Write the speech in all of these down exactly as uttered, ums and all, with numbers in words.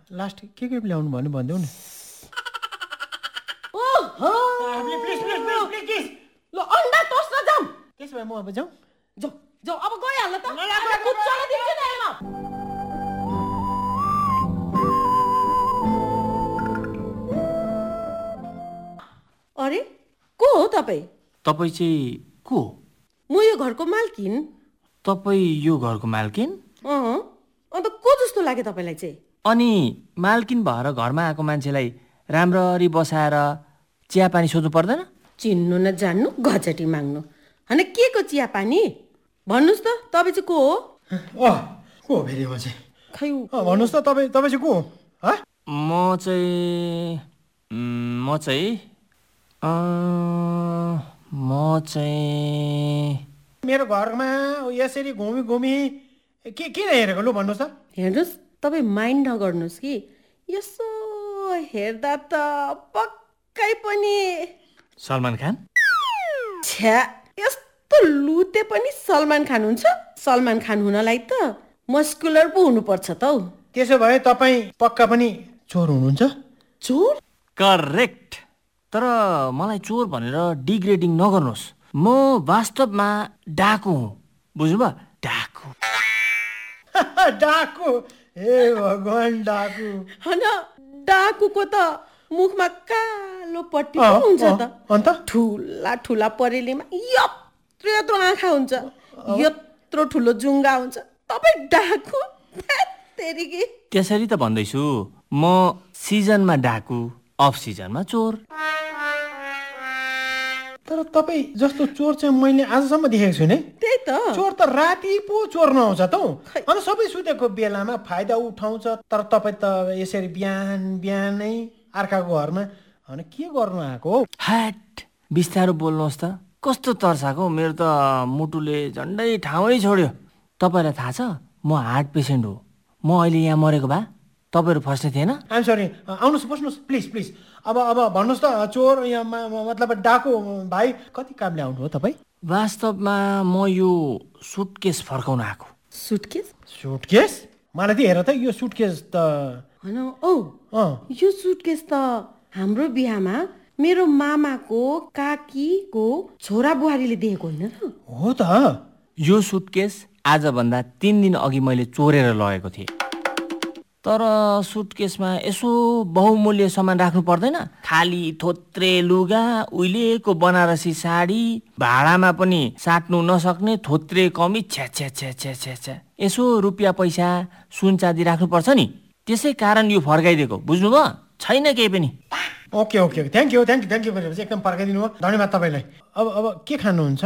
Last के के ल्याउनु भन्नु भन्देऊ न। ओहो प्लिज प्लिज प्लिज प्लिज ल अन्डा टोस्ट र जाऊ। त्यसो भए म अब जाउँ। जाऊ जाऊ अब गइहाल्नु त। अन्डा कुच्चोले दिन्छु नि अहिले म। अरे को हो तपाईँ? तपाईँ चाहिँ को? म यो घरको मालकिन। तपाईँ यो घरको मालकिन? अँ अन्त को जस्तो लाग्यो तपाईँलाई चाहिँ? अनि मालकिन भएर घरमा आएको मान्छेलाई राम्ररी बसाएर चिया पानी सोध्नु पर्दैन? चिन्नु न जान्नु घचटी माग्नु होइन के को चिया पानी भन्नुहोस् त। तपाईँ चाहिँ को हो? अँ को हो फेरि म चाहिँ? खै अँ भन्नुहोस् त तपाईँ तपाईँ चाहिँ को हो? हँ म चाहिँ म चाहिँ म चाहिँ मेरो घरमा यसरी घुमी घुमी के किन हेरेको लु भन्नुहोस् त। हेर्नुहोस् तपाईँ माइन्ड नगर्नुहोस् कि यसो हेर्दा त पक्कै पनि सलमान खान। छ्या यस्तो लुते पनि सलमान खान हुन्छ? सलमान खान हुनलाई त मस्कुलर पो हुनुपर्छ त हौ। त्यसो भए तपाईँ पक्का पनि चोर हुनुहुन्छ? चोर? करेक्ट। तर मलाई चोर भनेर डिग्रेडिङ नगर्नुहोस्। म वास्तवमा डाकु हुँ, बुझ्नुभयो? डाकु। डाकु? हे भगवान डाकु। होइन डाकुको त मुखमा कालो पट्टी पो हुन्छ त। अन्त ठुला ठुला परेलीमा यत्रो यत्रो आँखा हुन्छ, यत्रो ठुलो जुङ्गा हुन्छ। तपाईँ डाकु? तेरिकी। त्यसरी त भन्दैछु। म सिजनमा डाकु, अफ सिजनमा चोर। तर तपाईँ जस्तो चोर चाहिँ मैले आजसम्म देखेको छुइनँ। त्यही त। चोर त राति पो चोर्न आउँछ त हौ। अन्त सबै सुतेको बेलामा फाइदा उठाउँछ। तर तपाईँ त यसरी बिहान बिहानै अर्काको घरमा होइन के गर्नु आएको हो? ह्याट बिस्तारो बोल्नुहोस् त। कस्तो तर्साएको मेरो त मुटुले झन्डै ठाउँै छोड्यो। तपाईँलाई थाहा छ म हार्ट पेसेन्ट हो। म अहिले यहाँ मरेको भए तपाईँहरू फस्ने थिएन? I'm sorry. आउनुहोस् बस्नुहोस् प्लिज प्लिज। अब अब भन्नुहोस् त चोर यहाँ मतलब डाकु भाइ कति कामले आउनु हो तपाईँ? वास्तवमा म यो सुटकेस फर्काउन आएको। सुटकेस? सुटकेस? मलाई त हेर त यो सुटकेस त होइन औ यो सुटकेस त हाम्रो बिहामा मेरो मामाको काकीको छोरा बुहारीले दिएको होइन त? हो त। यो सुटकेस आजभन्दा तिन दिन अघि मैले चोरेर लगेको थिएँ। तर सुटकेसमा यसो बहुमूल्य सामान राख्नु पर्दैन? खाली थोत्रे लुगा, उहिलेको बनारसी साडी, भाडामा पनि साट्नु नसक्ने थोत्रे कमी, छ्या छ्या छ्या छ्या छ्या छ्या। यसो रुपियाँ पैसा सुन चाँदी राख्नुपर्छ नि। त्यसै कारण यो फर्काइदिएको, बुझ्नुभयो? छैन केही पनि। Okay okay thank you thank you thank you भनेपछि एकदम फर्काइदिनु हो। धन्यवाद तपाईँलाई। अब अब के खानुहुन्छ?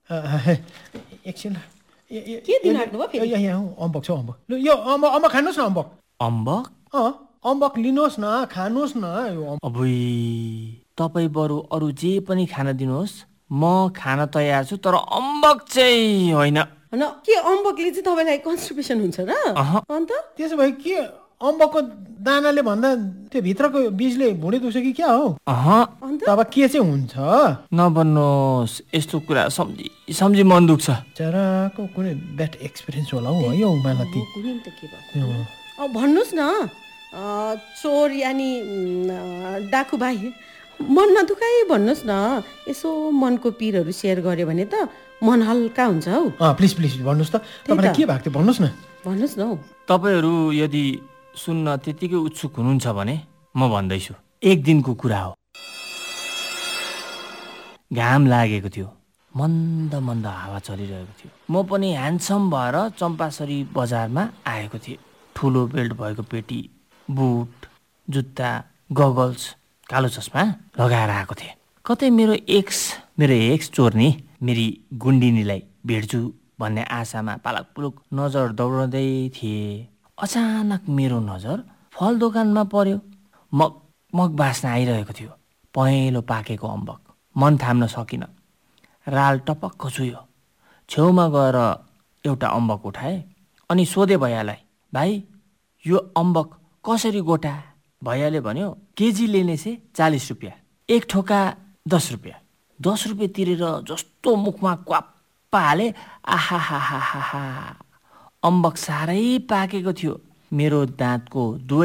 एकछिन के दिन राख्नुभयो फेरि? यहाँ अम्बक छ अम्बक। लु यो अम्बक अम्बक खानुहोस् न अम्बक। अम्बक? अँ अम्बक लिनुहोस् न खानुहोस् न। अबुई तपाईँ बरु अरू जे पनि खान दिनुहोस्, म खान तयार छु। तर अम्बक चाहिँ होइन। होइन के अम्बकले चाहिँ तपाईँलाई कन्स्टिपेसन हुन्छ र? अन्त त्यसो भए के अम्बकको दानाले भन्दा त्यो भित्रको बीजले भुँडी दुख्छ कि क्या हो? अह तब के चाहिँ हुन्छ? नभन्नुहोस् यस्तो कुरा सम्झी सम्झी मन दुख्छ। चराको कुनै ब्याड एक्सपिरियन्स होला हौ है मालती। अब भन्नुहोस् न चोर यानि डाकु भाइ मन नदुखाइ भन्नुहोस् न। यसो मनको पिरहरू सेयर गर्यो भने त मन हल्का हुन्छ हौ। अँ प्लिज प्लिज भन्नुहोस् त तपाईँलाई के भएको थियो भन्नुहोस् न। भन्नुहोस् न हौ। तपाईँहरू यदि सुन्न त्यतिकै उत्सुक हुनुहुन्छ भने म भन्दैछु। एक दिनको कुरा हो। घाम लागेको थियो, मन्द मन्द हावा चलिरहेको थियो। म पनि ह्यान्डसम भएर चम्पासरी बजारमा आएको थिएँ। ठुलो बेल्ट भएको पेटी, बुट, जुत्ता, गगल्स, कालो चस्मा लगाएर आएको थिएँ। कतै मेरो एक्स मेरो एक्स चोर्नी मेरी गुन्डिनीलाई भेट्छु भन्ने आशामा पालक पुलुक नजर दौडाउँदै थिएँ। अचानक मेरो नजर फल दोकानमा पर्यो। मग मग बास्ना आइरहेको थियो। पहेँलो पाकेको अम्बक। मन थाम्न सकिनँ। राल टपक्क छुयो। छेउमा गएर एउटा अम्बक उठाएँ अनि सोधेँ भैयालाई, भाइ यो अम्बक कसरी गोटा? भैयाले भन्यो केजी लेने से चालिस रुपियाँ, एक ठोका दस रुपियाँ। दस रुपियाँ तिरेर जस्तो मुखमा क्वाप्पा हाले, आहा हा हा हा हा। अम्बक साह्रै पाकेको थियो। मेरो दाँतको दुवै